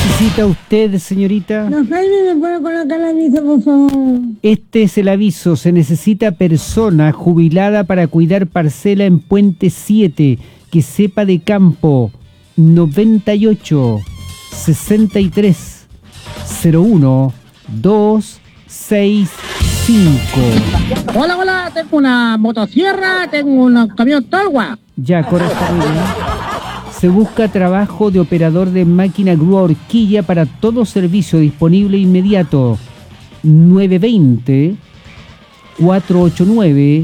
necesita usted, señorita? No sé si me puede colocar el aviso, por favor. Este es el aviso. Se necesita persona jubilada para cuidar parcela en Puente 7, que sepa de campo. 98 63 01 265. Hola, tengo una motosierra, tengo un camión Tolwa. Ya, correcto. Se busca trabajo de operador de máquina grúa horquilla para todo servicio disponible inmediato. 920 489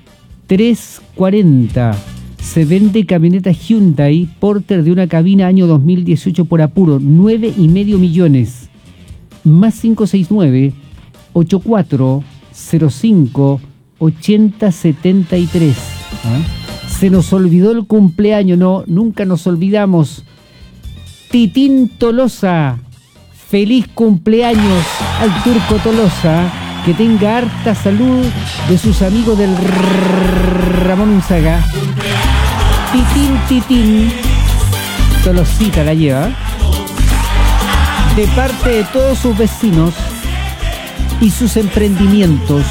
340. Se vende camioneta Hyundai Porter de una cabina año 2018 por apuro, 9,5 millones. Más 569 8405 8073. Se nos olvidó el cumpleaños, no, nunca nos olvidamos. Titín Tolosa, feliz cumpleaños al Turco Tolosa, que tenga harta salud de sus amigos del Ramón Unzaga. Titín, Tolosita la lleva, de parte de todos sus vecinos y sus emprendimientos.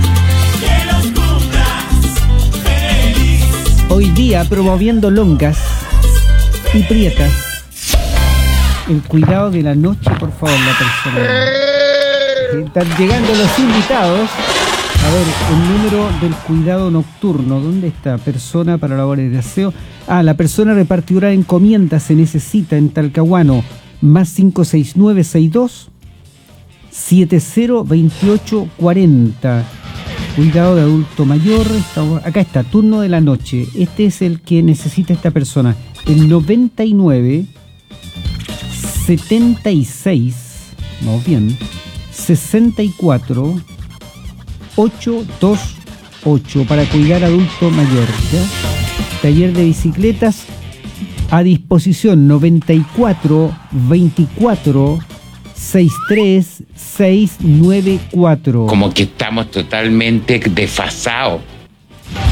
Hoy día promoviendo longas y prietas. El cuidado de la noche, por favor, la persona. Están llegando los invitados. A ver, el número del cuidado nocturno. ¿Dónde está? Persona para labores de aseo. La persona repartidora de encomiendas se necesita en Talcahuano. Más 56962 702840. Cuidado de adulto mayor. Acá está, turno de la noche. Este es el que necesita esta persona. El 99 76, vamos bien, 64 828 para cuidar adulto mayor, ¿ya? Taller de bicicletas a disposición. 94 24 63 694. Como que estamos totalmente desfasados.